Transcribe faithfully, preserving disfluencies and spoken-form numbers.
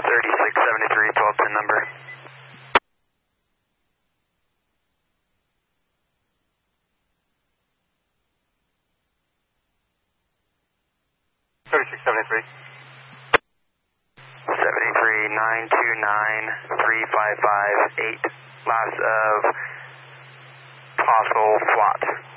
thirty-six seventy-three, twelve ten number. thirty-six seventy-three. seventy-three nine two nine three five five eight. Lots of possible flot.